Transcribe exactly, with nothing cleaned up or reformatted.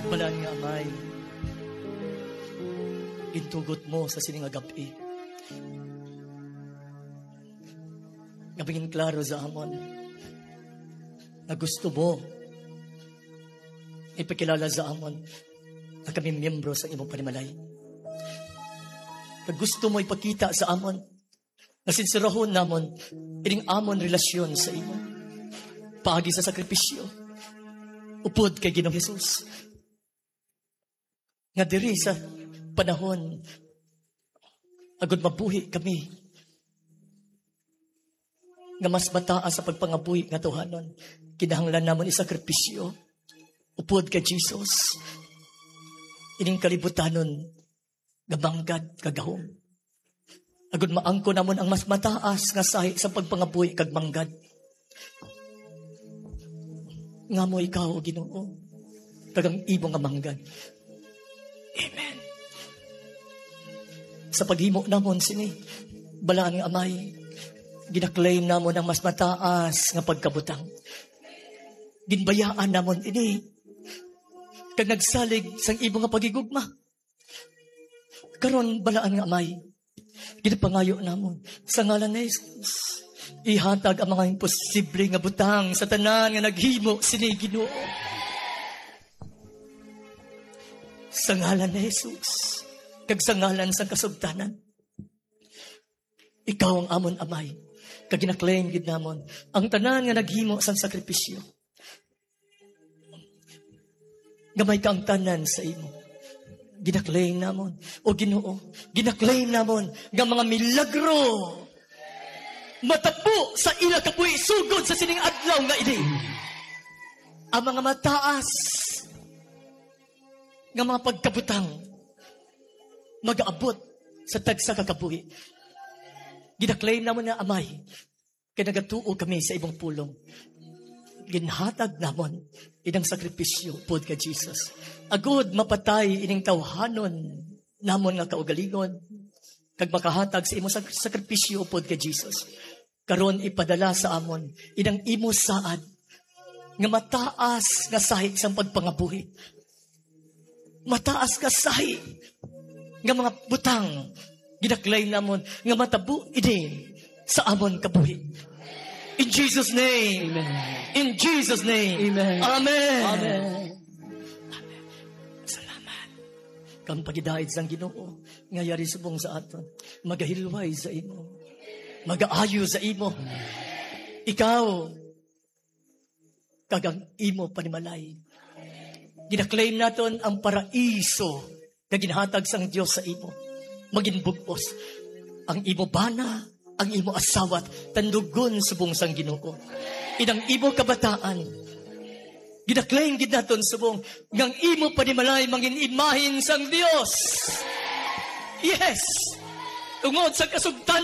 Balaan nga amay, intugot mo sa sining agapi. Ngabingin klaro sa amon na gusto mo ipakilala sa amon na kami miyembro sa imong panimalay. Na gusto mo ipakita sa amon na sinsirahon namon ining amon relasyon sa imo. Paagi sa sakripisyo, upod kay Ginoong Hesus. Nga diri sa panahon, agud mabuhi kami, nga mas mataas sa pagpangabuhi nga tuhanon, kinahanglan namon isakripisyo, upod kay Jesus. Ining kalibutanon, gabanggad, kagahom. Agud maangko namon ang mas mataas nga sahi sa pagpangabuhi kag manggad. Nga mo ikaw, Ginoo, kagang ibong nga manggad. Amen. Sa paghimo namon sini, balaan nga amay, ginaklaim namon ang mas mataas nga pagkabutang. Ginbayaan namon ini, kag nagsalig sang ibong nga pagigugma. Karon balaan nga amay, ginapangayo namon sa ngalan ni Jesus. Ihatag ang mga imposible nga butang sa tanan nga naghimo sini Ginoo. Sa ngalan ni Jesus, kag sa ngalan sa kasugtanan, ikaw ang amon amay, kag ginaklaim gid namon ang tanan nga naghimo sang sakripisyo. Gamay ka ang tanan sa imo. Ginaklaim namon, o Ginoo, ginaklaim namon nga mga milagro matapo sa ila kapuy sugod sa sining adlaw nga ini. Ang mga mataas nga mga pagkabutang mag-aabot sa tagsa kakabuhi. Ginaklaim namon na amay, kaya nagatuo kami sa ibang pulong. Ginhatag namon inang sakripisyo pod ka Jesus. Agud mapatay ining tawhanon namon nga kaugalingon, kag makahatag sa imo sakripisyo pod ka Jesus. Karon ipadala sa amon inang imo saad nga mataas nga sahi sang pagpangabuhi. Mataas nga sahi nga mga butang ginaklaim namon nga matabo ini sa amon kabuhi. In Jesus' name. Amen. In Jesus' name. Amen. Amen. Amen. Salamat. Kang pagidahid sang Ginoo nga yari subong sa aton, magahilway sa imo, magaayo sa imo. Ikaw kagang imo panimalay. Ginaklaim naton ang paraiso na ginhatag sang Dios sa imo. Maginbugos ang imo bana, ang imo asawat, tandugon subong sang Ginoo. Inang imo kabataan, ginaklaim gid naton subong ngang imo panimalay mangin imahin sang Dios. Yes. Tungod sa kasugtan